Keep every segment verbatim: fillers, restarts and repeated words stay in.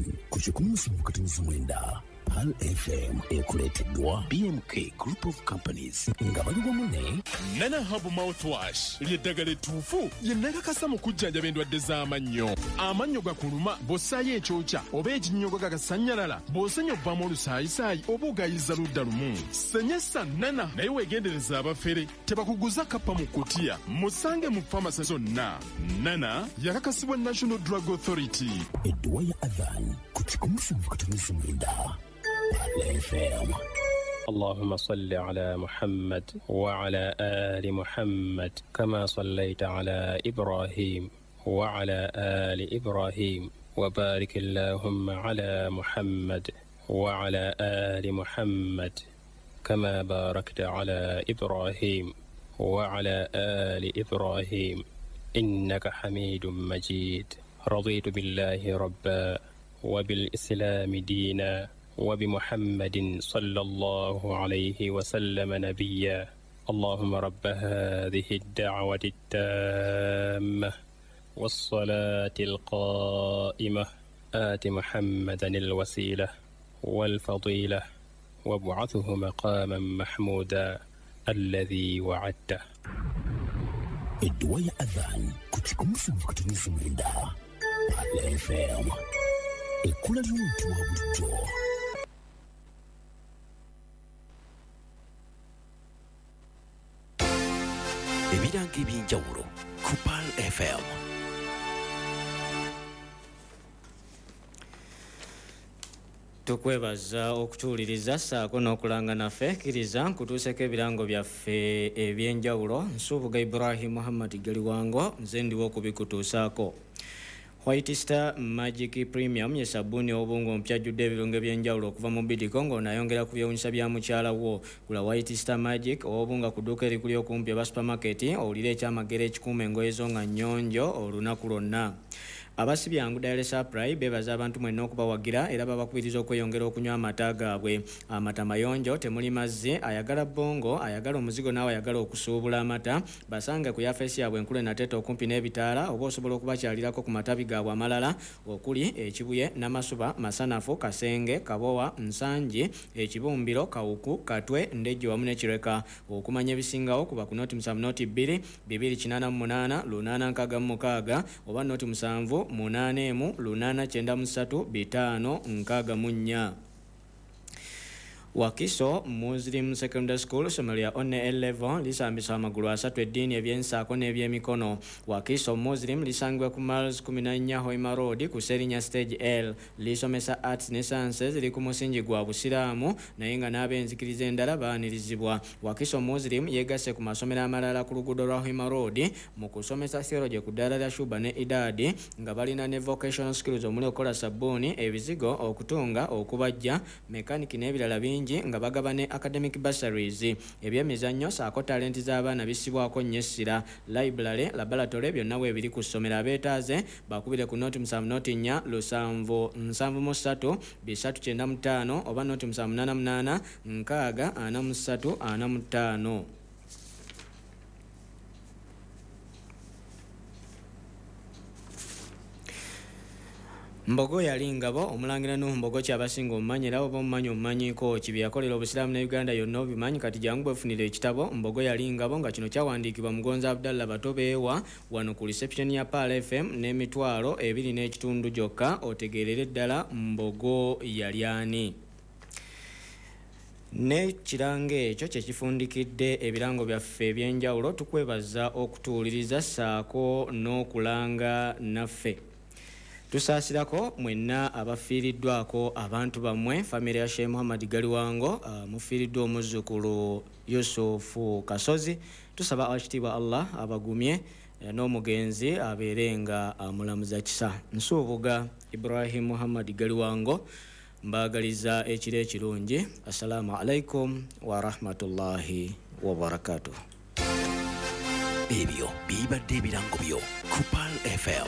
ku kikumi mu kikumi mwenda Pal F M ekuleeteddwa B M K Group of Companies nga bali wamu ne Nana Hub Mouthwash ly'eddagala ettuufu lye nnakakasa mu kujjanjaba endwadde z'amannyo. Amannyo gakuluma bw'ossaayo ekyokya oba ekinnyogo gagasannyalala bw'osenya obbamu olusaayisaayi oba ogayiza ludda lumu. Senyesa Nana naye weegendereza abafere tebakuguza kappa mu kkutiya. Musange mu famasi zonna. Nana yakakasibwa National Drug Authority. Edduwa ya Adhan ku kikumi mu kikumi mwenda Pal F M. اللهم صل على محمد وعلى آل محمد كما صليت على إبراهيم وعلى آل إبراهيم وبارك اللهم على محمد وعلى آل محمد كما باركت على إبراهيم وعلى آل إبراهيم إنك حميد مجيد. رضيت بالله ربا وبالإسلام دينا وبمحمد صلى الله عليه وسلم نبيا. اللهم رب هذه الدعوة التامة والصلاة القائمة آت محمدا الوسيلة والفضيلة وابعثه مقاما محمودا الذي وعدته. Edduwa ya Adhan ku kikumi mu kikumi mwenda Pal F M. Ekkula ly'omuntu wa bulijjo. Ebiranga eby'enjawulo ku Pal F M. Tukwebaza okutuuliriza ssaako n'okulanga naffe. Kkiriza nkutuuseko ebirango byaffe eby'enjawulo. Nsuubuga Ibrahim Muhammad Galiwango, nze ndiwo okubikutuusaako. White Star Magic Premium ye sabuni obungo ompyajjudde ebirungo eby'enjawulo okuva mu Bidiko ng'onaayongera ku byewunyisa bya mukyala wo. Gula White Star Magic obunga ku dduuka erikuli okumpi aba supermarket owulire ekyamagero ekikuuma engoye zo nga nnyonjo olunaku lwonna. Abasibye Angu Daily Supply bebaza abantu mwenna okubawagira era babakubiriza okweyongera okunywa amata gaabwe. Amata mayonjo, temuli mazzi, ayagala bongo, ayagala omuzigo n'awe ayagala okusuubula amata. Basange ku yafeesi yaabwe enkulu enateeta okumpi n'ebitaala oba osobola okubakyalirako ku matabi gaabwe amalala okuli Ekibuye, Namasuba, Masanafu, Kasenge, Kabowa, Nsangi, Ekibumbiro, Kawuku, Katwe, Ndejje wamu n'Ekireka. Okumanya ebisingawo kuba ku noti musanvu noti bbiri, bibiri kinaana mu munaana, lunaana nkaaga mu mukaaga oba noti musanvu munane mu lunana kyenda musatu bitaano nkaaga mu nnya. Wakiso Muslim Secondary School somero ya one eleven lisambisa amagulu asatu eddiini eby'ensaako n'ebyemikono. Wakiso Muslim lisangibwa ku miles kumi na nnya Hoima Road ku Serinya Stage L. Lisomesa arts ne sciences liri ku musingi gwa busiraamu naye nga n'ab'enzikiriza endala baanirizibwa. Wakiso Muslim yegasse ku masomero amalala ku luguudo lwa Hoima Road mu kusomesa theology ku ddaala lya Shuba ne Idadi nga balina ne vocational skills omuli okukola sabbuuni, ebizigo, okutunga, okubajja, mechanic n'ebirala bingi nga bagaba ne academic bursaries. Ebyemizannyo saako talenti z'abaana bisibwako nnyo essira. Library, laboratory byonna weebiri ku ssomero. Abeetaaze bakubire ku noti musanvu noti nnya lusanvu nsanvu mu ssatu bisatu kyenda mu ttaano oba noti musanvu munaana munaana nkaaga ana mu ssatu ana mu ttaano. Mbogo yali ngabo omulangira Nuhu Mbogo kyabasinga omumanyi era oba omumanyi omumanyiko kibye yakolera obusiraamu ne Uganda yonna obimanyi kati jangu bwefunira ekitabo Mbogo yali ngabo nga kino kyawandiikibwa Mugonza Abdallah Batobeewa wano ku reception ya Pal F M n'emitwalo ebiri n'ekitundu gyokka otegeerere ddala Mbogo yali ani. Ne kirange ekyo kye kifundikidde ebirango byaffe eby'enjawulo. Tukwebaza okutuuliriza ssaako n'okulanga naffe. Tusaasirako mwenna abafiiriddwako abantu bammwe famire ya Sheikh Muhammad Galiwango, uh, mufiiriddwa omuzzukulu Yusufu Kasozi. Tusaba akitiibwa Allah abagumye uh, n'omugenzi abeerenga amulamuza uh, kisa. Nsuubuga Ibrahim Muhammad Galiwango mbaagaliza ekiro ekirungi. Assalamu alaikum wa rahmatullahi wa barakatuh. Ebyo bibadde ebirango byo ku Pal F M.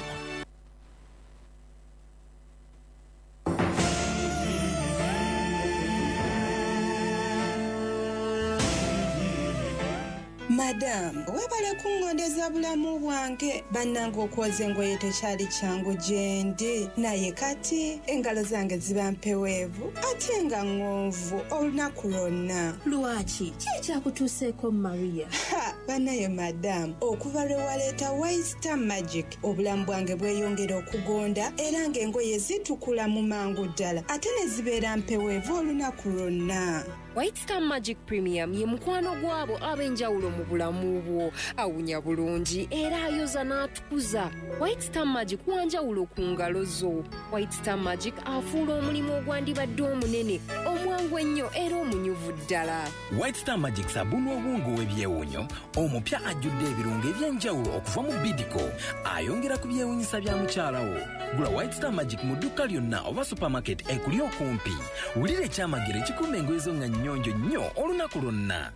Madam, webale kungondeza bulamu bwange bannanga okwoza engoye tekyali kyangu gyendi naye kati engalo zange ziba mpeweevu ate nga ng'onvu olunaku lwonna. Lwaki? Ki ekyakutuuseeko Maria? Ha, banaye madam, okuva lwe waleeta White Star Magic obulamu bwange bweyongera okugonda era ng'engoye zitukula mu mangu ddala ate ne zibeera mpeweevu olunaku lwonna. White Star Magic Premium ye mukwano gwabo ab'enjawulo mu bulamu bwo. Awunya bulungi era ayoza n'atukuza. White Star Magic wanjawulo ku ngalo zo. White Star Magic afuula omulimu ogwandibadde omunene omwangu ennyo era omunyuvu ddala. White Star Magic sabuni obwongo w'ebyewunyo omupya ajjudde ebirungo eby'enjawulo okuva mu Bidco ayongera ku byewunyisa bya mukyala wo. Gula White Star Magic mu dduka lyonna oba supermarket ekuli okumpi. Wulira ekyamagero ekikuuma engoye zo nga nnyonjo nnyo olunaku lwonna.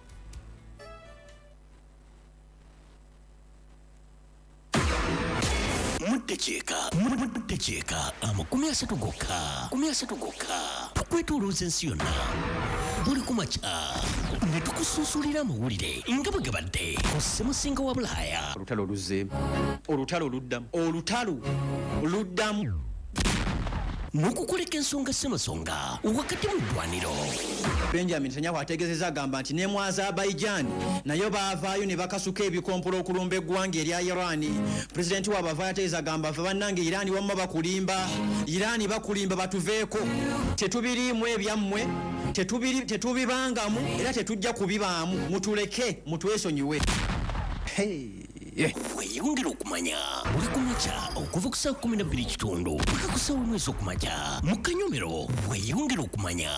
Mutecheeka, mutecheeka, amakumi asatu gokka, kumi asatu gokka. Tukwetolooza ensi yonna. Buli kumakya ne tukusuusulira amawulire nga bwe gabadde ku ssemusinga wa Bulaaya. Olutalo luzzeemu, olutalo luddamu, olutalo luddamu. N'okukoleka ensonga ssemasonga wakati mu ddwaniro. Benjamin Netanyahu ategeezezza agamba nti ne mu Azerbaijan nayo baavaayo ne bakasuka ebikompolo okulumba eggwanga erya Iran. Pulezidenti waabwe avaayo ategeeza agamba ffe bannange Iran wamma bakulimba, Iran bakulimba batuveeko. Tetubiriimu ebyammwe, tetubiri tetubibangamu era tetujja kubibaamu. Mutuleke, mutwesonyiwe. Hey. Weyongera okumanya buli kumakya okuva ku saa kumi na bbiri kitundu paka ku saa omwezi okumakya mu Kanyomero. Weyongera okumanya.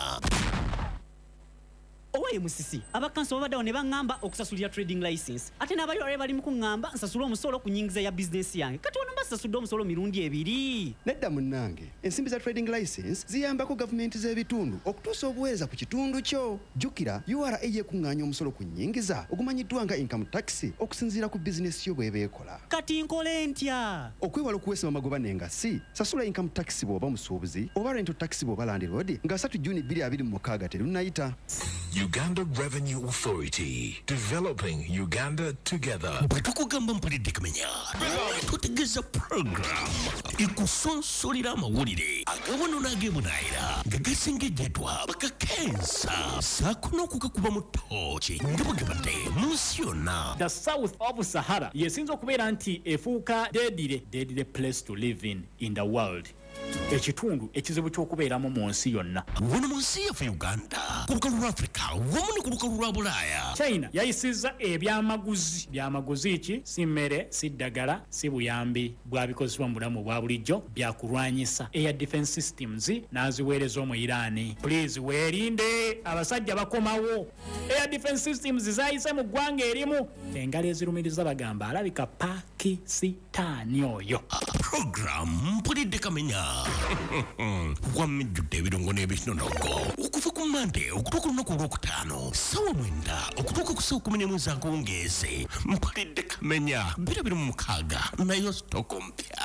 Owaye musisi abakanso babaddewo ne baŋŋamba okusasulira trading license ate n'abalwale bali mu kuŋŋamba nsasula omusolo ku nnyingiza ya bizinesi yange kati ono mbasasudde omusolo mirundi ebiri. Nedda munnange ensimbi za trading license ziyambako gavumenti z'ebitundu okutuusa obuweereza ku kitundu kyo. Jjukira U R A yeekuŋŋaanya omusolo ku nnyingiza ogumanyiddwa nga income tax okusinziira ku bizinesi yo bw'eba ekola. Kati nkole ntya? Okwewala okuweesa amagoba n'engassi sasula income tax bw'oba musuubuzi oba rental tax bw'oba landlord nga three June twenty twenty-six terunnayita. Uganda Revenue Authority, developing Uganda together. Bwe tukugamba mpulidde kumenya tutegeeza program ekusonsolera amawulire agawano n'ageebunaayira nga gasengejjedwa bakakensa saako n'okugakuba mu ttooki nga bwe gabadde mu nsi yonna. The south of Sahara yesinza okubeera nti efuuka deadire deadire place to live in in the world. Ekitundu ekizibu ky'okubeeramu mu nsi yonna. Wano mu nsi yaffe Uganda, ku lukalu lwa Africa wamu ne ku lukalu lwa Bulaaya. China yayisizza ebyamaguzi. Byamaguzi ki? Si mmere, si ddagala, si buyambi bwabikozesebwa mu bulamu bwa bulijjo byakulwanyisa. Air defense systems n'aziweereza omu Iran. Please weerinde abasajja bakomawo. Air defense systems zaayise mu ggwanga erimu. Engalo ezirumiriza bagamba alabika Pakisitaani oyo. Program mpulidde kamenya. Wamijjudde ebirungo n'ebitonogo okuva ku Mande okutuuka olunaku olwokutaano ssaawa mwenda okutuuka ku ssaawa kumi n'emu ez'akawungeezi. Mpulidde kamenya bbiri abiri mu mukaaga nayo sitoko mpya.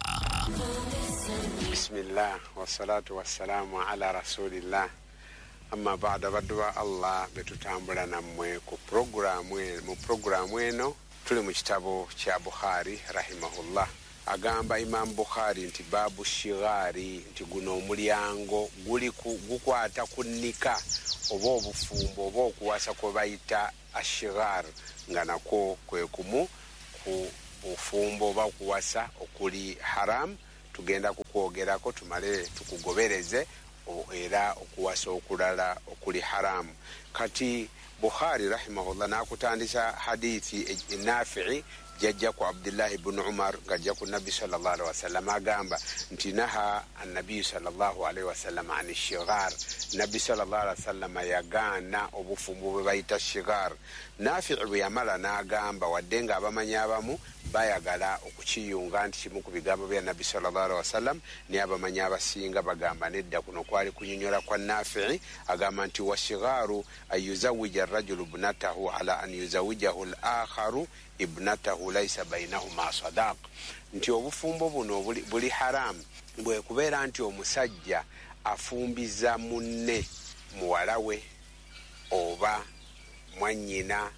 Bismillah wassalatu wassalamu ala rasulillah amma baada baddu ba Allah betutambula nammwe ku programu mu programu eno tuli mu kitabo kya Bukhari rahimahullah. Agamba Imam Bukhari nti babu shigari nti guno omulyango guli gukwata kunnika oba obufumbo oba okuwasa kwe bayita ashigar nga nako kwe kumu ku bufumbo oba okuwasa okuli haram. Tugenda kukwogerako tumale tukugobereze era okuwasa okulala okuli haram. Kati Bukhari rahimahullah nakutandisa hadithi Nafi'i jajja ku Abdullah ibn Umar ngajja ku Nabi sallallahu alaihi wasallam agamba nti naha an-nabi sallallahu alaihi wasallam an ash-shighar. Nabi sallallahu alaihi wasallam yagana obufumbo bwe bayita shighar. Nafi'u bwe yamala n'agamba wadde nga abamanya abamu bayagala okukiyunga nti kimu ku bigambo bya Nabi sallallahu alaihi wasallam ne abamanya abasinga bagamba nedda kuno kwali kunyonyola kwa Nafi'i agamba nti washigharu ayuzawija ar-rajulu ibnatahu ala an yuzawijahu al-akharu ibnatahu laysa bainahuma sadaq. Nti obufumbo buno buli, buli haram bwe kubeera nti omusajja afumbiza munne muwalawe oba mwanyina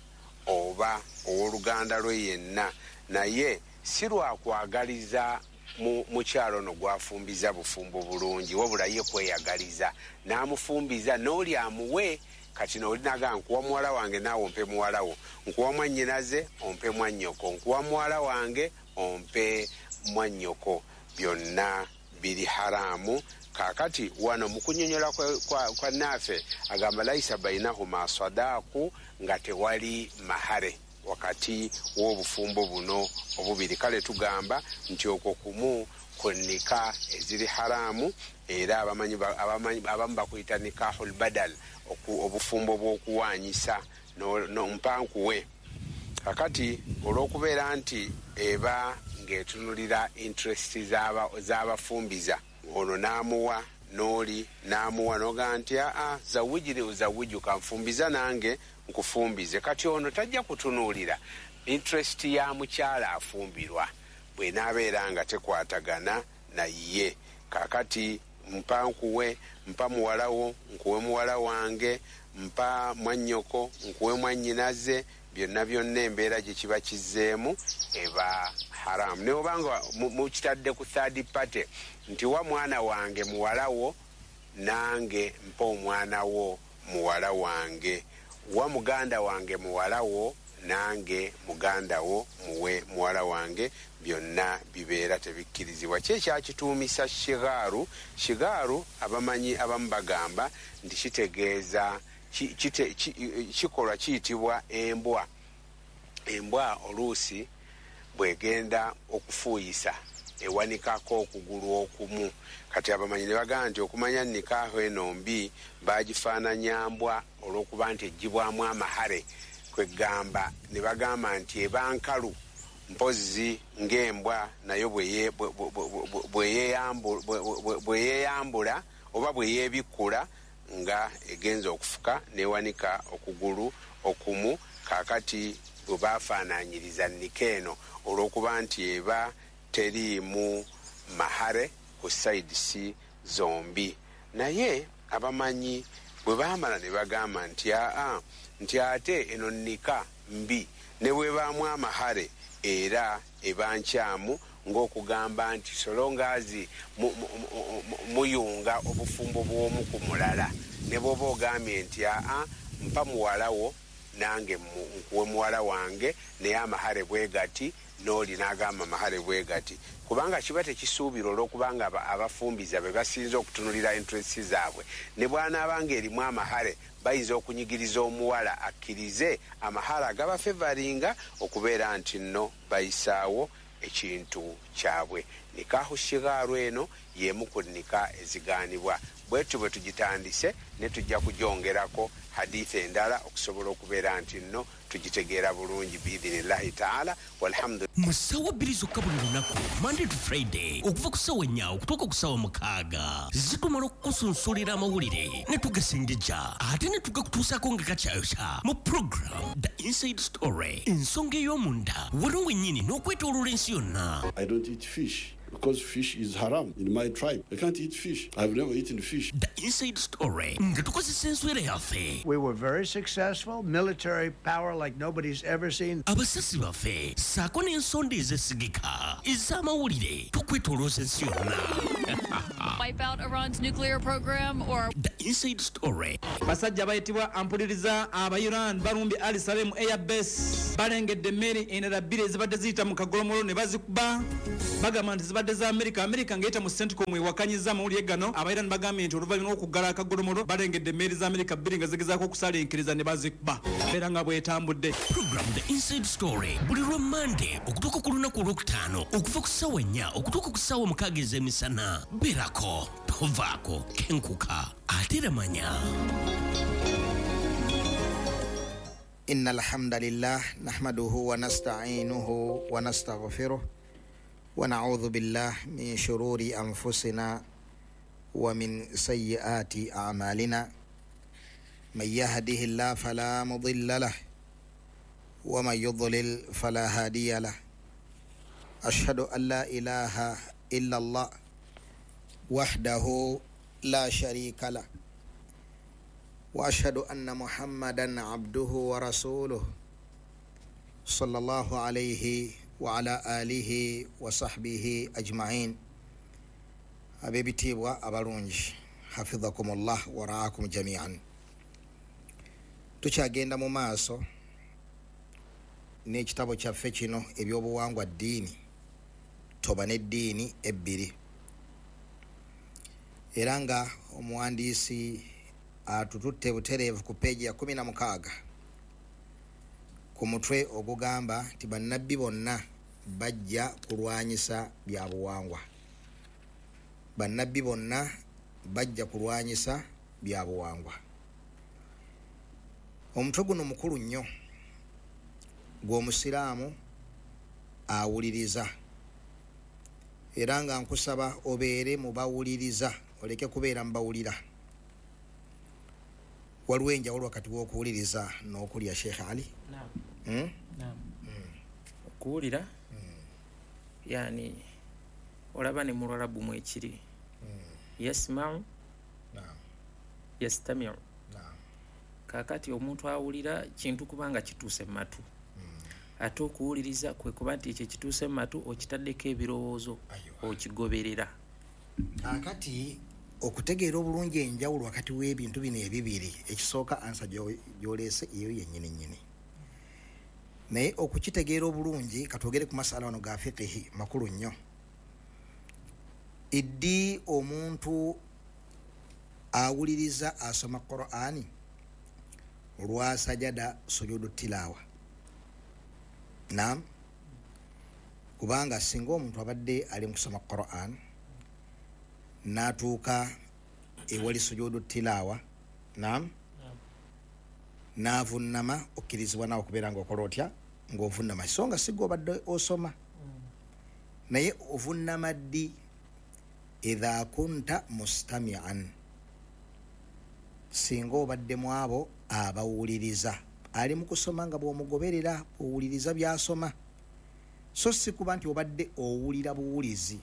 oba ow'oluganda lwe yenna, naye si lwakwagaliza mukyalo no gwafumbiza bufumbo bulungi, wabula ye kweyagaliza n'amufumbiza n'oli amuwe. Kati n'oli naga nkuwa muwala wange naawe ompe muwala wo, nkuwa mwannyinaze ompe mwannyoko, nkuwa muwala wange ompe mwannyoko, byonna biri haramu. Kakati wano mu kunnyonnyola kwa, kwa, kwa naafe agamba laisa bainahuma sadaaku, nga tewali mahare wakati w'obufumbo buno obubiri. Kale tugamba nti okwo kumu kunnika eziri haramu, era abamanyi abamu bakuyita nikahul badal, obufumbo bw'okuwanyisa nompankuwe. Kakati olw'okubeera nti eba ng'etunulira interest z'abafumbiza, ono n'amuwa n'oli n'amuwa noga nti aa zawijire uzawiju kanfumbiza nange nkufumbize. Kati ono tajja kutunuulira interest ya mukyala afumbirwa bw'enaabeera nga tekwatagana naye. Kakati mpa nkuwe, mpa muwalawo nkuwe muwala wange, mpa mwannyoko nkuwe mwannyinaze, byonna byonna embeera gye kiba kizzeemu eba haramu. Ne obanga mukitadde ku third party nti wa mwana wange muwala wo, nange mpa omwana wo muwala wange, wa muganda wange muwala wo, nange muganda wo muwe muwala wange, byonna bibeera tebikkirizibwa. Kyekyakituumisa shigaaru. Shigaaru abamanyi abamu bagamba nti kitegeeza kikolwa kiyitibwa embwa. Embwa oluusi bwegenda okufuuyisa ewanikako okugulu okumu. Kati abamanyi ne bagamba nti okumanya nikaaho eno mbi bagifaananya mbwa olw'okuba nti eggibwamu amahare, kwegamba ne bagamba nti eba nkalu mpozi ng'embwa nayo bweyeeyambula oba bweyeebikkula nga egenza okufuka newanika okugulu okumu. Kakati bwe baafaananyiriza nika eno olw'okuba nti eba teriimu mahare ku sayidisi zombi. Naye abamanyi bwe baamala ne bagamba nti aa nti ate eno nika mbi ne bwebaamu amahare era eba nkyamu, ng'okugamba nti solongazi muyunga obufumbo bw'omu ku mulala, ne bw'oba ogambye nti aa mpa muwalawo nange nkuwe muwala wange naye amahare bwe gati, n'oli n'agamba amahare bwe gati, kubanga kiba tekisuubira olw'okubanga abafumbiza be basinza okutunulira interesi zaabwe. Ne bw'anaabanga erimu amahare bayinza okunyigiriza omuwala akkirize amahare agaba fevaringa okubeera nti nno bayisaawo ekintu kyabwe. Nikaahu shigaaru eno y'emu ku nika ezigaanibwa. Bwetu bwe tugitandise ne tujja kugyongerako hadithi endala okusobola okubeera nti nno tugitegeera bulungi biidhinillahi taala. Walhamdulillah. mu ssaawa bbiri zokka buli lunaku Monday to Friday okuva ku ssaawa ennya okutuuka ku ssaawa mukaaga zitumala okukusunsulira amawulire ne tugasengejja ate ne tugakutuusaako nga kakyayokya mu program The Inside Story, ensonga ey'omunda waliwo wennyini n'okwetooloola ensi yonna. I don't eat fish because fish is haram in my tribe. I can't eat fish. I've never eaten fish. The Inside Story nga tukozesa enswera yaffe. We were very successful, military power like nobody's ever seen. Abasasi baffe saako n'ensonda ezesigika ez'amawulire tukwetoolooza ensi yonna. Wipe out Iran's nuclear program or The Inside Story. Basajja bayitibwa ampuliriza aba Iran balumbi Ali Salem Air Base balengedde emmere endala bbiri ezibadde ziyita mu kagolomolo ne bazikuba bagamba nti zibadde za Amerika. Amerika ng'eyita mu Centcom ewakanyiza amawulire gano. Aba Iran bagambye nti oluvannyuma lw'okuggala akagolomolo balengedde emmere za Amerika bbiri nga zigezaako okusalenkeriza ne bazikuba era nga bwetambudde. Program The Inside Story buli lwa Monday okutuuka ku lunaku olwokutaano okuva ku ssaawa ennya okutuuka ku ssaawa mukaaga ez'emisana. Berako tovaako kenkuka ate era manya. إن الحمد لله نحمده ونستعينه ونستغفره ونعوذ بالله من شرور أنفسنا ومن سيئات أعمالنا من يهده الله فلا مضل له ومن يضلل فلا هادي له أشهد أن لا إله إلا الله وحده لا شريك له وأشهد أن محمدا عبده ورسوله sallallahu alayhi wa ala alihi wa sahbihi ajma'in. Abebitibwa abalungi, hafidhakumullah wa ra'akum jami'an. Tukyagenda mu maaso n'ekitabo kyaffe kino ebyobuwangwa ddiini, toba n'eddiini ebbiri. Era nga omuwandiisi atututte butereevu ku peegi ya kumi na mukaaga ku mutwe ogugamba nti bannabbi bonna bajja kulwanyisa bya buwangwa. Bannabbi bonna bajja kulwanyisa bya buwangwa. Omutwe guno mukulu nnyo gw'omusiraamu awuliriza, era nga nkusaba obeere mu bawuliriza, oleke kubeera mu bawulira. Waliwo enjawulo wakati w'okuwuliriza n'okulya, Sheikh Ali? Naam. Hmm? Naam. Okuwulira yani olaba ne mu Lwarabu mwe kiri yasma'u yastami'u. Kakati omuntu awulira kintu kubanga kituuse mu matu, ate okuwuliriza kwe kuba nti ekyo kituuse mu matu okitaddeko ebirowoozo okigoberera. Kakati okutegeera obulungi enjawulo wakati w'ebintu bino ebibiri, ekisooka ansa gy'oleese eyo yennyini nnyini. Naye okukitegeera obulungi, katwogere ku masala wano ga fiqhi makulu nnyo. Iddi omuntu awuliriza asoma Qur'ani olwa sajada sujudu tilawa. Naam. Kubanga singa omuntu abadde ali mu kusoma Qur'an n'atuuka ewali sujudu tilawa, naam, n'avunnama, okkirizibwa naawe okubeera ng'okola otya, ng'ovunnama. So nga si gw'obadde osoma, naye ovunnama ddi? Idha kunta mustami'an, singa obadde mu abo abawuliriza. Ali mu kusoma nga bw'omugoberera, owuliriza by'asoma, so si kuba nti obadde owulira buwulizi.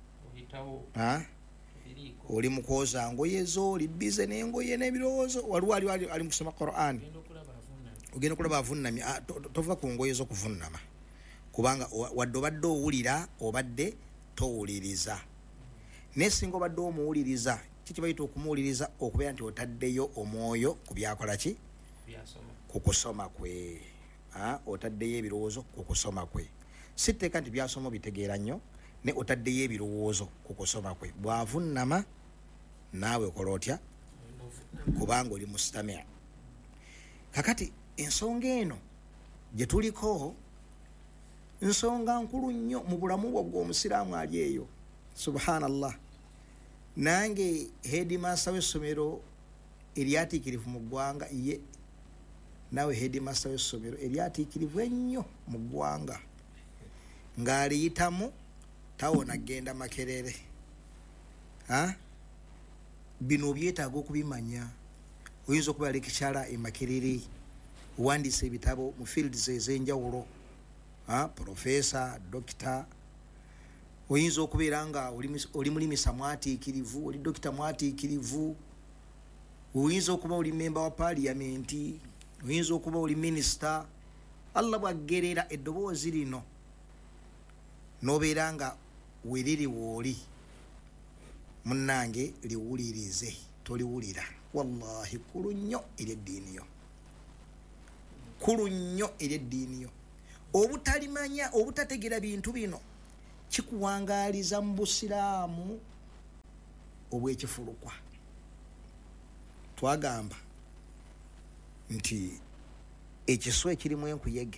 Oli mu kwoza ngoye zo, oli bize n'engoye n'ebirowoozo, waliwo ali ali mu kusoma Qur'an, ogenda okulaba avunnamye. Tova ku ngoye zo kuvunnama, kubanga wadde obadde owulira obadde towuliriza. Naye singa obadde omuwuliriza, kiki bayita okumuwuliriza? Okubeera nti otaddeyo omwoyo ku byakola ki? Ku kusoma kwe. Otaddeyo ebirowoozo ku kusoma kwe. Si tteeka nti byasoma bitegeera nnyo, ne otaddeyo ebirowoozo ku kusoma kwe. Bw'avunnama naawe okola otya? Kubanga oli mustamia. Kakati ensonga eno gye tuliko nsonga nkulu nnyo mu bulamu bwagwe omusiraamu ali eyo. Subhanallah. Nange headmaster w'essomero eryatiikirivu mu ggwanga, ye nawe headmaster w'essomero eryatiikirivu ennyo mu ggwanga, ng'aliyitamu tawona genda Makerere. Ha? Bino byetaaga okubimanya. Oyinza okuba lekikyala e Makerere, owandiisa ebitabo mu fields ez'enjawulo, ha? Professor, doctor. Oyinza okubeera nga oli mulimisa mwatiikirivu, oli dokita mwatiikirivu. Oyinza okuba oli member wa parliamenti, oyinza okuba oli minister. Allah bwaggerera eddoboozi lino n'obeera nga weriri wooli, munnange liwulirize, toliwulira. Wallahi kulu nnyo eri eddiini yo, kulu nnyo eri eddiini yo. Obutalimanya, obutategeera bintu bino kikuwangaaliza mu busiraamu obw'ekifulukwa. Twagamba nti ekiswa ekirimu enkuyege